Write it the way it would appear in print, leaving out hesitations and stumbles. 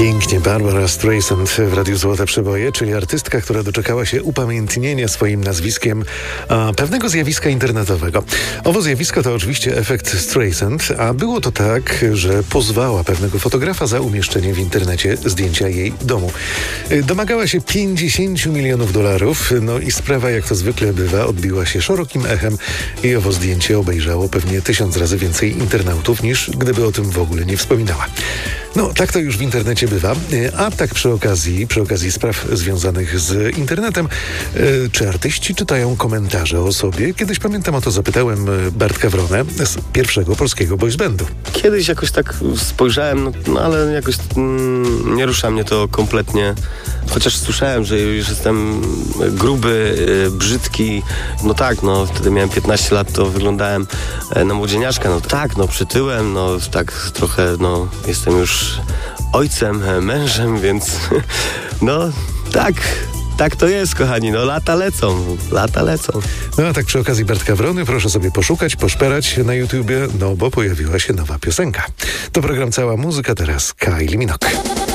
Pięknie, Barbara Streisand w Radiu Złote Przeboje, czyli artystka, która doczekała się upamiętnienia swoim nazwiskiem pewnego zjawiska internetowego. Owo zjawisko to oczywiście efekt Streisand, a było to tak, że pozwała pewnego fotografa za umieszczenie w internecie zdjęcia jej domu. Domagała się $50 milionów, no i sprawa, jak to zwykle bywa, odbiła się szerokim echem i owo zdjęcie obejrzało pewnie 1000 razy więcej internautów, niż gdyby o tym w ogóle nie wspominała. No, tak to już w internecie bywa. A tak przy okazji spraw związanych z internetem, czy artyści czytają komentarze o sobie? Kiedyś, pamiętam, o to zapytałem Bartka Wronę z pierwszego polskiego boys bandu. Kiedyś jakoś tak spojrzałem, ale jakoś nie rusza mnie to kompletnie. Chociaż słyszałem, że już jestem gruby, brzydki. Wtedy miałem 15 lat, to wyglądałem na młodzieniaszka. Przytyłem, tak trochę, jestem już ojcem, mężem, więc tak to jest, kochani, lata lecą. No a tak przy okazji Bartka Wrony proszę sobie poszukać, poszperać na YouTubie, bo pojawiła się nowa piosenka. To program Cała Muzyka, teraz Kylie Minogue.